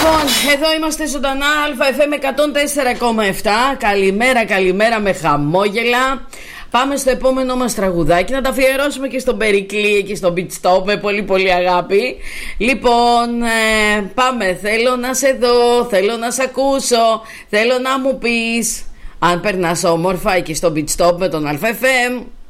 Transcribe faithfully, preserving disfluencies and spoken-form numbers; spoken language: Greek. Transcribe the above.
Λοιπόν, εδώ είμαστε ζωντανά, ΑΕΦ εκατόν τέσσερα κόμμα επτά. Καλημέρα, καλημέρα με χαμόγελα. Πάμε στο επόμενο μας τραγουδάκι, να τα αφιερώσουμε και στον Περικλή και στον Beat Stop με πολύ πολύ αγάπη. Λοιπόν, ε, πάμε, θέλω να σε δω, θέλω να σε ακούσω, θέλω να μου πεις αν περνάς όμορφα και στο Beat Stop με τον ΑΕΦ.